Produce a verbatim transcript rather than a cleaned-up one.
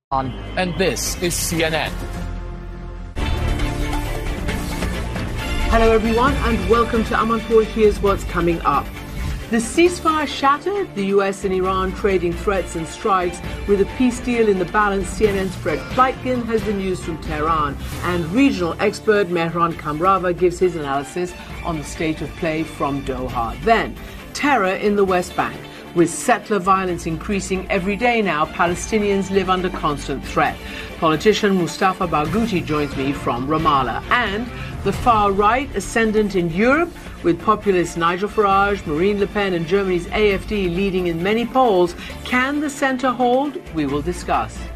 And this is C N N. Hello everyone and welcome to Amanpour. Here's what's coming up. The ceasefire shattered, the U S and Iran trading threats and strikes with a peace deal in the balance. C N N's Fred Pleitgen has the news from Tehran, and regional expert Mehran Kamrava gives his analysis on the state of play from Doha. Then, terror in the West Bank. With settler violence increasing every day now, Palestinians live under constant threat. Politician Mustafa Barghouti joins me from Ramallah. And the far right ascendant in Europe, with populists Nigel Farage, Marine Le Pen and Germany's A F D leading in many polls. Can the centre hold? We will discuss.